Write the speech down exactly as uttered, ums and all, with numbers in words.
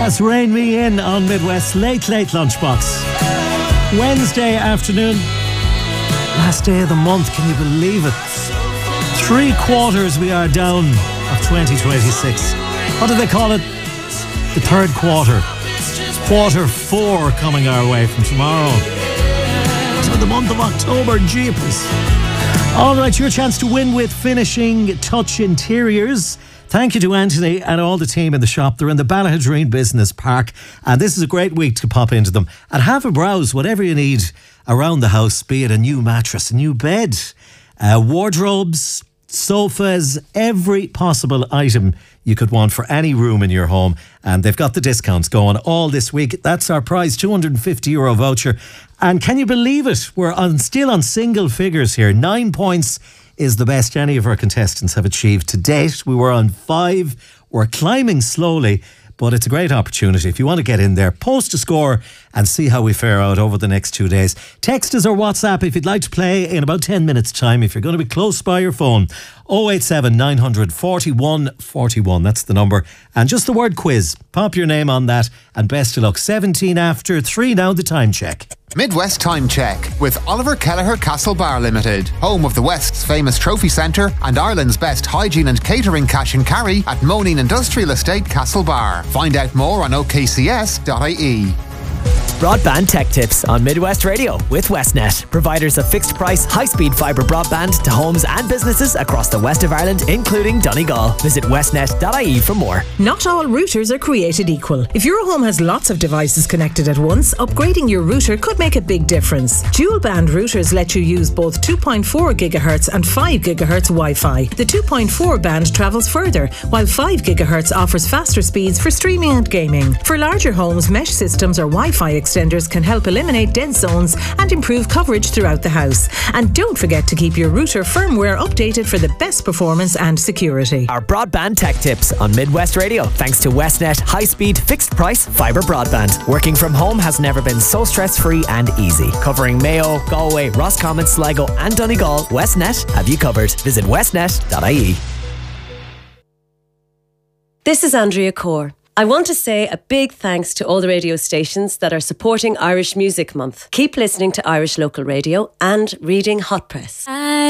That's Rain Me In on Midwest Late Late Lunchbox. Wednesday afternoon, last day of the month, can you believe it? Three quarters we are down of twenty twenty-six. What do they call it? The third quarter. Quarter four coming our way from tomorrow to the month of October. Jeepers. All right, your chance to win with Finishing Touch Interiors. Thank you to Anthony and all the team in the shop. They're in the Ballahadreen Business Park, and this is a great week to pop into them and have a browse, whatever you need around the house, be it a new mattress, a new bed, uh, wardrobes, sofas, every possible item you could want for any room in your home. And they've got the discounts going all this week. That's our prize, two hundred fifty euro voucher. And can you believe it? We're on, still on single figures here. Nine points is the best any of our contestants have achieved to date. We were on five. We're climbing slowly, but it's a great opportunity. If you want to get in there, post a score and see how we fare out over the next two days. Text us or WhatsApp if you'd like to play in about ten minutes time. If you're going to be close by your phone, oh eight seven nine hundred forty-one forty-one. That's the number. And just the word quiz. Pop your name on that and best of luck. seventeen after three now, the time check. Midwest Time Check with Oliver Kelleher Castle Bar Limited, home of the West's famous trophy centre and Ireland's best hygiene and catering cash and carry at Moneen Industrial Estate Castle Bar. Find out more on o k c s dot i e. Broadband Tech Tips on Midwest Radio with Westnet, providers of fixed price, high-speed fibre broadband to homes and businesses across the west of Ireland, including Donegal. Visit westnet dot i e for more. Not all routers are created equal. If your home has lots of devices connected at once, upgrading your router could make a big difference. Dual band routers let you use both two point four gigahertz and five gigahertz Wi-Fi. The two point four band travels further, while five gigahertz offers faster speeds for streaming and gaming. For larger homes, mesh systems or Wi-Fi extenders can help eliminate dead zones and improve coverage throughout the house. And don't forget to keep your router firmware updated for the best performance and security. Our Broadband Tech Tips on Midwest Radio, thanks to Westnet high-speed, fixed-price fibre broadband. Working from home has never been so stress-free and easy. Covering Mayo, Galway, Roscommon, Sligo and Donegal, Westnet have you covered. Visit westnet dot i e. This is Andrea Corr. I want to say a big thanks to all the radio stations that are supporting Irish Music Month. Keep listening to Irish Local Radio and reading Hot Press. I